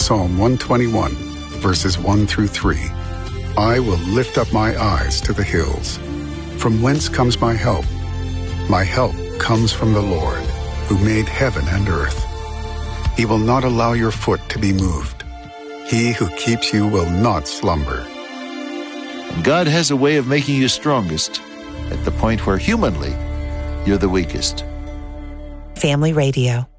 Psalm 121, verses 1 through 3. I will lift up my eyes to the hills. From whence comes my help? My help comes from the Lord, who made heaven and earth. He will not allow your foot to be moved. He who keeps you will not slumber. God has a way of making you strongest at the point where humanly you're the weakest. Family Radio.